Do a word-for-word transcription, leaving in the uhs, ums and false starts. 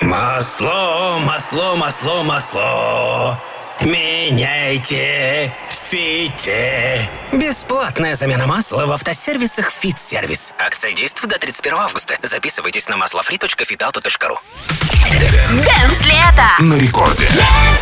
Масло, масло, масло, масло. Меняйте, фите. Бесплатная замена масла в автосервисах «Фит-сервис». Акция действует до тридцать первого августа. Записывайтесь на маслофри точка фитауто точка ру. Дэнс лето На рекорде.